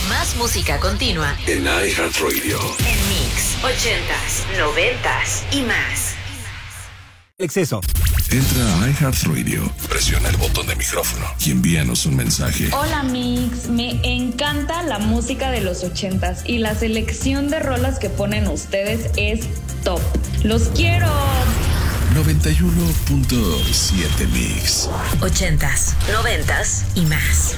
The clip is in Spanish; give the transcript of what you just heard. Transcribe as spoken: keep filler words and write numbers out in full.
Más música continua en iHeartRadio. En Mix, ochentas, noventas y más. Exceso. Entra a iHeartRadio, presiona el botón de micrófono y envíanos un mensaje. Hola Mix, me encanta la música de los ochentas y la selección de rolas que ponen ustedes es top. ¡Los quiero! noventa y uno punto siete Mix. Ochentas, noventas y más.